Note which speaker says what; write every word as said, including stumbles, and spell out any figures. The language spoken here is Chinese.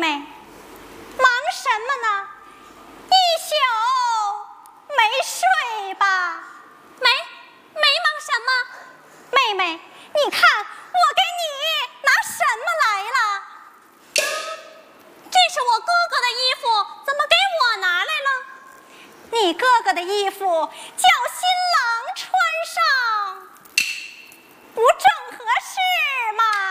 Speaker 1: 妹，忙什么呢？一宿没睡吧？
Speaker 2: 没，没忙什么。
Speaker 1: 妹妹，你看我给你拿什么来了？
Speaker 2: 这是我哥哥的衣服，怎么给我拿来了？
Speaker 1: 你哥哥的衣服叫新郎穿上，不正合适吗？